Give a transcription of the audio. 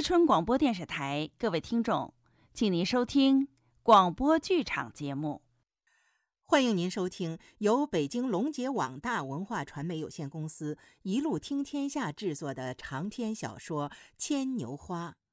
春广播电视台，各位听众，请您收听广播剧场节目。 欢迎您收听由北京龙杰网大文化传媒有限公司一路听天下制作的长篇小说《牵牛花》，